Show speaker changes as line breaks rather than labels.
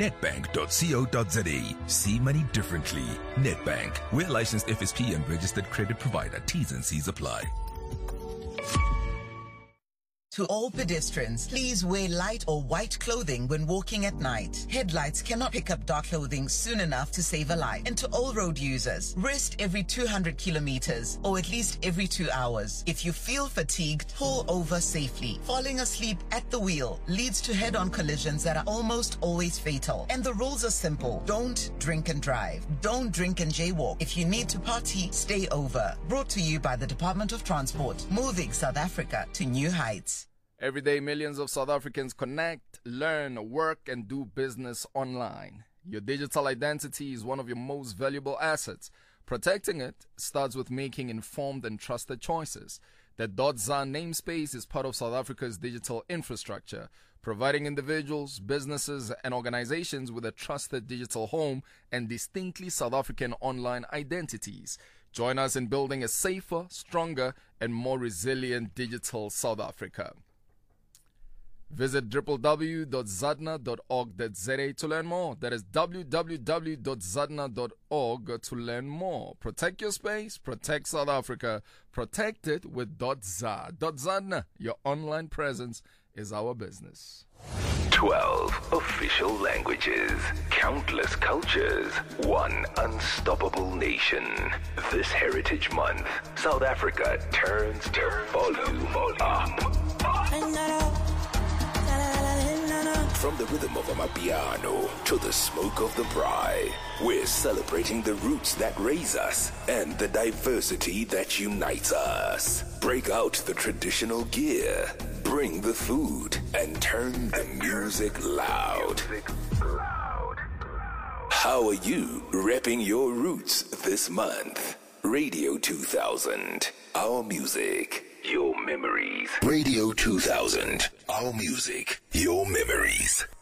Nedbank.co.za. See money differently. Nedbank. We're licensed FSP and registered credit provider. T's and C's apply.
To all pedestrians, please wear light or white clothing when walking at night. Headlights cannot pick up dark clothing soon enough to save a life. And to all road users, rest every 200 kilometers or at least every 2 hours. If you feel fatigued, pull over safely. Falling asleep at the wheel leads to head-on collisions that are almost always fatal. And the rules are simple. Don't drink and drive. Don't drink and jaywalk. If you need to party, stay over. Brought to you by the Department of Transport, moving South Africa to new heights.
Every day, millions of South Africans connect, learn, work, and do business online. Your digital identity is one of your most valuable assets. Protecting it starts with making informed and trusted choices. The .za namespace is part of South Africa's digital infrastructure, providing individuals, businesses, and organizations with a trusted digital home and distinctly South African online identities. Join us in building a safer, stronger, and more resilient digital South Africa. Visit www.zadna.org.za to learn more. That is www.zadna.org to learn more. Protect your space, protect South Africa, protect it with .za. .zadna, your online presence is our business.
12 official languages, countless cultures, one unstoppable nation. This Heritage Month, South Africa turns the volume up. From the rhythm of Amapiano to the smoke of the braai, we're celebrating the roots that raise us and the diversity that unites us. Break out the traditional gear, bring the food, and turn the music loud. How are you repping your roots this month? Radio 2000, our music, your memories. Radio 2000, our music, your memories.